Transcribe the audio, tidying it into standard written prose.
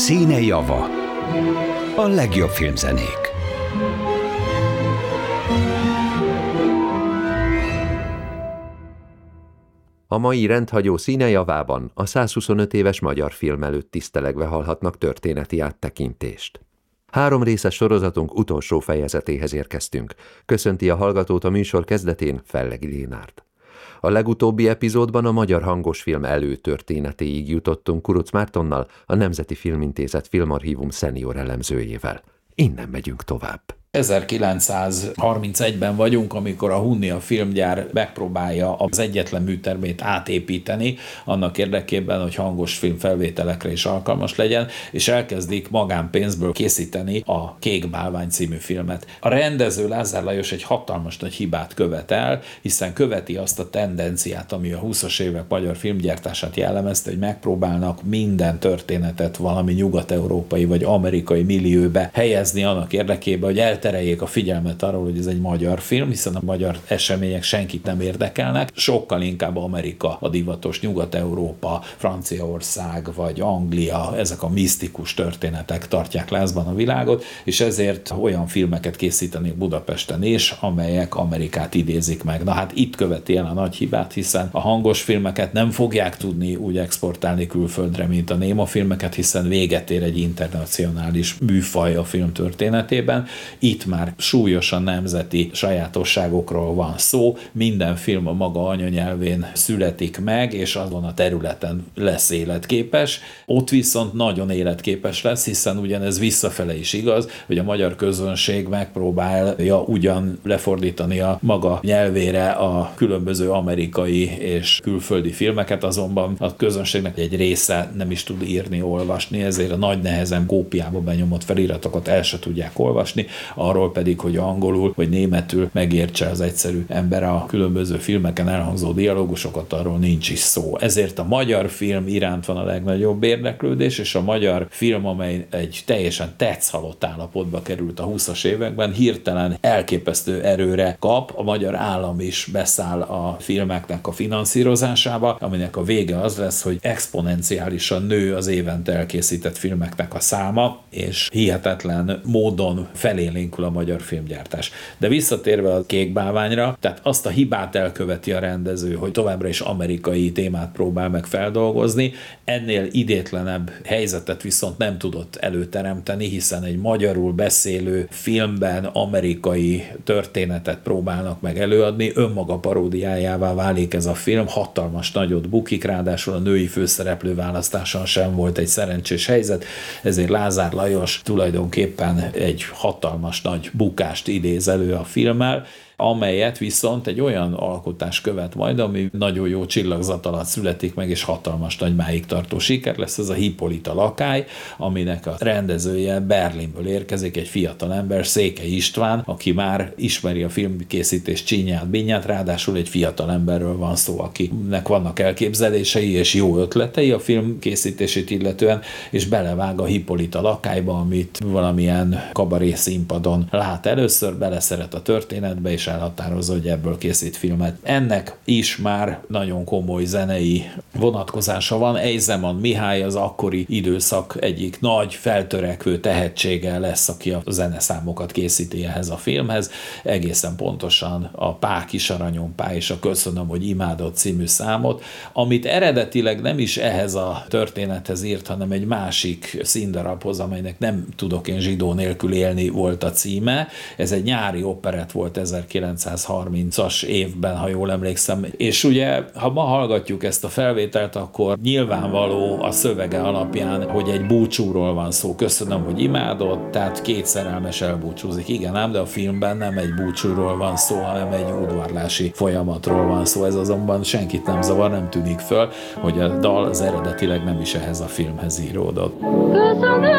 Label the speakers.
Speaker 1: Színe java. A legjobb filmzenék.
Speaker 2: A mai rendhagyó Színe javában a 125 éves magyar film előtt tisztelegve hallhatnak történeti áttekintést. 3 részes sorozatunk utolsó fejezetéhez érkeztünk. Köszönti a hallgatót a műsor kezdetén Fellegi Lénárt. A legutóbbi epizódban a magyar hangosfilm előtörténetéig jutottunk Kuruc Mártonnal, a Nemzeti Filmintézet Filmarchívum szenior elemzőjével. Innen megyünk tovább.
Speaker 3: 1931-ben vagyunk, amikor a Hunnia filmgyár megpróbálja az egyetlen műtermét átépíteni, annak érdekében, hogy hangos filmfelvételekre is alkalmas legyen, és elkezdik magánpénzből készíteni a Kék bálvány című filmet. A rendező Lázár Lajos egy hatalmas nagy hibát követ el, hiszen követi azt a tendenciát, ami a 20-as évek magyar filmgyártását jellemezte, hogy megpróbálnak minden történetet valami nyugat-európai vagy amerikai millióbe helyezni annak érdekében, hogy eltereljék a figyelmet arról, hogy ez egy magyar film, hiszen a magyar események senkit nem érdekelnek, sokkal inkább Amerika a divatos, Nyugat-Európa, Franciaország vagy Anglia, ezek a misztikus történetek tartják lázban a világot, és ezért olyan filmeket készítenék Budapesten is, amelyek Amerikát idézik meg. Na hát itt követi el a nagy hibát, hiszen a hangos filmeket nem fogják tudni úgy exportálni külföldre, mint a néma filmeket, hiszen véget ér egy internacionális műfaj a film történetében. Itt már súlyosan nemzeti sajátosságokról van szó, minden film a maga anyanyelvén születik meg, és azon a területen lesz életképes. Ott viszont nagyon életképes lesz, hiszen ugyanez visszafele is igaz, hogy a magyar közönség megpróbálja ugyan lefordítani a maga nyelvére a különböző amerikai és külföldi filmeket, azonban a közönségnek egy része nem is tud írni, olvasni, ezért a nagy nehezen kópiába benyomott feliratokat el se tudják olvasni, arról pedig, hogy angolul vagy németül megértse az egyszerű ember a különböző filmeken elhangzó dialógusokat, arról nincs is szó. Ezért a magyar film iránt van a legnagyobb érdeklődés, és a magyar film, amely egy teljesen tetszhalott állapotba került a 20-as években, hirtelen elképesztő erőre kap, a magyar állam is beszáll a filmeknek a finanszírozásába, aminek a vége az lesz, hogy exponenciálisan nő az évente elkészített filmeknek a száma, és hihetetlen módon felélénkül a magyar filmgyártás. De visszatérve a Kék bálványra, tehát azt a hibát elköveti a rendező, hogy továbbra is amerikai témát próbál meg feldolgozni, ennél idétlenebb helyzetet viszont nem tudott előteremteni, hiszen egy magyarul beszélő filmben amerikai történetet próbálnak meg előadni, önmaga paródiájává válik ez a film, hatalmas nagyot bukik, ráadásul a női főszereplő választása sem volt egy szerencsés helyzet, ezért Lázár Lajos tulajdonképpen egy hatalmas nagy bukást idéz elő a filmmel, amelyet viszont egy olyan alkotás követ majd, ami nagyon jó csillagzat alatt születik meg, és hatalmas nagy máig tartó siker lesz, ez a Hippolyta lakály, aminek a rendezője Berlinből érkezik, egy fiatal ember, Székely István, aki már ismeri a filmkészítés csínyát, bínyát, ráadásul egy fiatal emberről van szó, akinek vannak elképzelései és jó ötletei a filmkészítését illetően, és belevág a Hippolyta lakályba, amit valamilyen kabaré színpadon lát először, beleszeret a történetbe, és elhatározza, hogy ebből készít filmet. Ennek is már nagyon komoly zenei vonatkozása van. Ejzeman Mihály az akkori időszak egyik nagy feltörekvő tehetsége lesz, aki a zeneszámokat készíti ehhez a filmhez. Egészen pontosan a Pá kis aranyompá és a Köszönöm, hogy imádott című számot, amit eredetileg nem is ehhez a történethez írt, hanem egy másik színdarabhoz, amelynek Nem tudok én zsidó nélkül élni volt a címe. Ez egy nyári operett volt 1930-as évben, ha jól emlékszem. És ugye, ha ma hallgatjuk ezt a felvételt, akkor nyilvánvaló a szövege alapján, hogy egy búcsúról van szó. Köszönöm, hogy imádott, tehát 2 szerelmes elbúcsúzik. Igen ám, de a filmben nem egy búcsúról van szó, hanem egy udvarlási folyamatról van szó. Ez azonban senkit nem zavar, nem tűnik föl, hogy a dal az eredetileg nem is ehhez a filmhez íródott.
Speaker 4: Köszönöm,